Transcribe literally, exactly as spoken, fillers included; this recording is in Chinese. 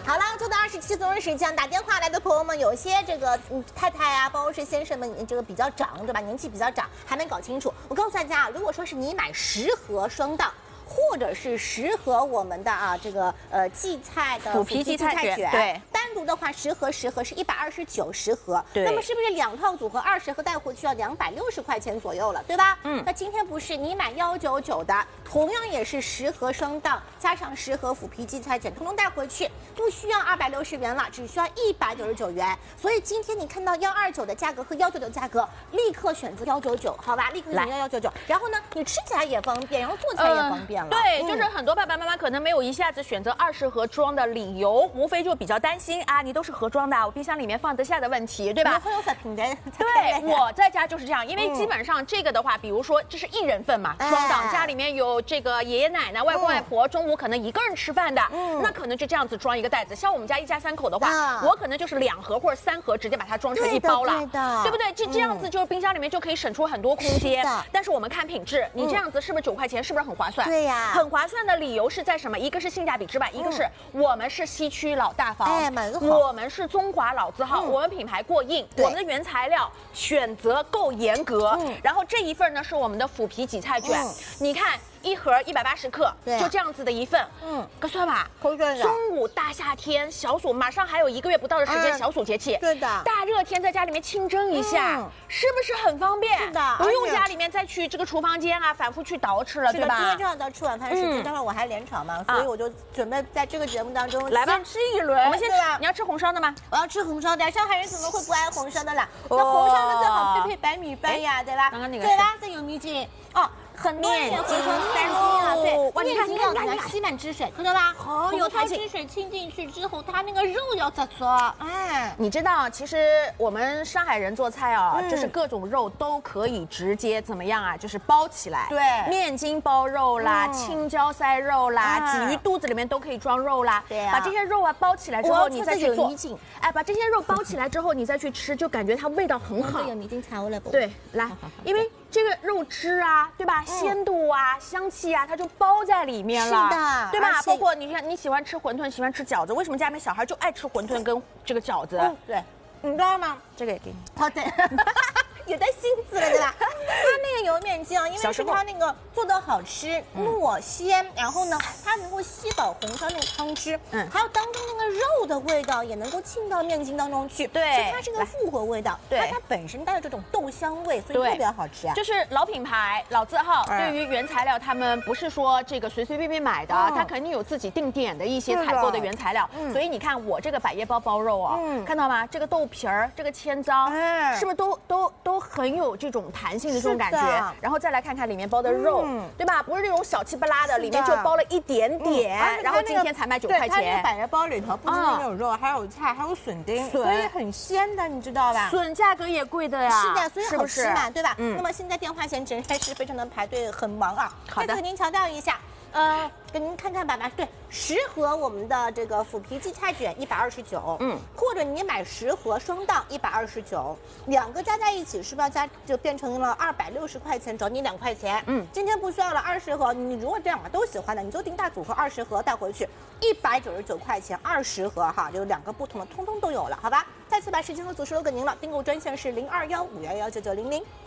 好了，就到二十七分钟时间，打电话来的朋友们，有些这个嗯太太啊，包括是先生们，这个比较长，对吧？年纪比较长，还没搞清楚。我告诉大家啊，如果说是你买十盒双档。 或者是十盒我们的啊这个呃荠菜的腐皮荠菜卷，对， 单独的话十盒十盒是一百二十九十盒， 对， 那么是不是两套组合二十盒带回去要两百六十块钱左右了，对吧？ 嗯， 那今天不是你买幺九九的，同样也是十盒双档加上十盒腐皮荠菜卷，统统带回去，不需要二百六十元了，只需要一百九十九元。所以今天你看到幺二九的价格和幺九九价格，立刻选择幺九九，好吧？立刻选择幺九九，然后呢，你吃起来也方便，然后做起来也方便。 对，就是很多爸爸妈妈可能没有一下子选择二十盒装的理由，无非就比较担心啊，你都是盒装的，我冰箱里面放得下的问题，对吧？ 会有品的。 对，我在家就是这样，因为基本上这个的话，比如说这是一人份嘛，双档，家里面有这个爷爷奶奶、外公外婆，中午可能一个人吃饭的，那可能就这样子装一个袋子。像我们家一家三口的话，我可能就是两盒或者三盒，直接把它装成一包了，对不对？这这样子就是冰箱里面就可以省出很多空间。但是我们看品质，你这样子是不是九块钱？是不是很划算？ 对呀， 很划算的理由是在什么？一个是性价比之外，一个是我们是西区老大方， 哎，买个好， 我们是中华老字号，我们品牌过硬，我们的原材料选择够严格，然后这一份呢是我们的腐皮荠菜卷，你看。 一盒一百八十克，就这样子的一份，嗯，可算吧？ 可算的。 中午大夏天，小暑马上还有一个月不到的时间，小暑节气， 对的。 大热天在家里面清蒸一下，是不是很方便？ 是的， 不用家里面再去这个厨房间啊，反复去捯饬了，对吧？ 今天正好到吃晚饭时间，待会儿我还连场嘛，所以我就准备在这个节目当中来吧， 吃一轮。 我们先吃，你要吃红烧的吗？ 我要吃红烧的，上海人怎么会不爱红烧的啦？那红烧的最好配配白米饭呀，对吧？ 刚刚那个对啦，这有秘境哦。 很多人也会说三斤啊，对，哇，你看，你看，你看，吸满汁水，看到吧？好有弹性。汁水浸进去之后，它那个肉要咋做？哎， 你知道，其实我们上海人做菜啊，就是各种肉都可以直接怎么样啊？就是包起来， 对， 面筋包肉啦，青椒塞肉啦，鲫鱼肚子里面都可以装肉啦。 对啊， 把这些肉啊包起来之后，你再去做。哎，把这些肉包起来之后，你再去吃，就感觉它味道很好。 有迷津茶我来不？ 对，来，因为。 这个肉汁啊，对吧？鲜度啊，香气啊，它就包在里面了， 是的， 对吧？包括你看，你喜欢吃馄饨，喜欢吃饺子，为什么家里面小孩就爱吃馄饨跟这个饺子？ 对，你知道吗？ 这个也给你。 好的。也带心思了，对吧？它那个油面筋啊，因为是它那个做的好吃，糯鲜，然后呢，它能够吸饱红烧那个汤汁，嗯，还有当中那个肉的味道也能够沁到面筋当中去， 对， 所以它是个复合味道，对，它本身带有这种豆香味，所以特别好吃啊。 就是老品牌、老字号，对于原材料，他们不是说这个随随便便买的，它肯定有自己定点的一些采购的原材料，所以你看我这个百叶包包肉啊，看到吗？这个豆皮儿，这个千张，是不是都都都很有这种弹性的这种感觉，然后再来看看里面包的肉，对吧？不是那种小气巴拉的，里面就包了一点点，然后今天才卖九块钱。 它那个百叶包里头不仅仅有肉，还有菜，还有笋丁，所以很鲜的，你知道吧？ 笋价格也贵的呀， 是的，所以好吃嘛，对吧？嗯。那么现在电话线真的是非常的排队，很忙啊。 好的， 再次给您强调一下。呃，给您看看吧吧，对，十盒我们的这个腐皮荠菜卷一百二十九，嗯，或者你买十盒双档一百二十九，两个加在一起是不是要加就变成了二百六十块钱，找你两块钱，嗯，今天不需要了二十盒，你如果这两个都喜欢的，你就订大组合二十盒带回去，一百九十九块钱二十盒哈，就两个不同的，通通都有了，好吧？再次把时间和组数留给您了，订购专线是零二幺五幺幺九九零零。